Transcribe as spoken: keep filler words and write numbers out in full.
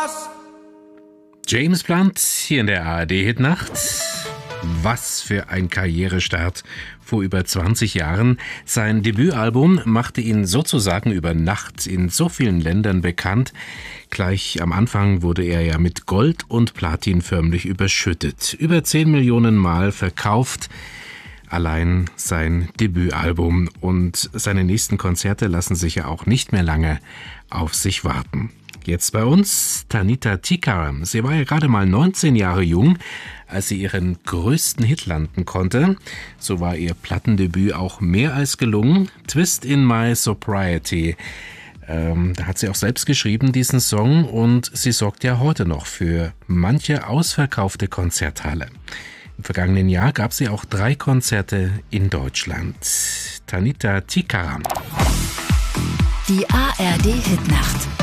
James Blunt hier in der A R D-Hitnacht. Was für ein Karrierestart vor über zwanzig Jahren. Sein Debütalbum machte ihn sozusagen über Nacht in so vielen Ländern bekannt. Gleich am Anfang wurde er ja mit Gold und Platin förmlich überschüttet. Über zehn Millionen Mal verkauft. Allein sein Debütalbum und seine nächsten Konzerte lassen sich ja auch nicht mehr lange auf sich warten. Jetzt bei uns Tanita Tikaram. Sie war ja gerade mal neunzehn Jahre jung, als sie ihren größten Hit landen konnte. So war ihr Plattendebüt auch mehr als gelungen. Twist in My Sobriety. Ähm, da hat sie auch selbst geschrieben, diesen Song, und sie sorgt ja heute noch für manche ausverkaufte Konzerthalle. Im vergangenen Jahr gab sie auch drei Konzerte in Deutschland. Tanita Tikaram. Die A R D-Hitnacht.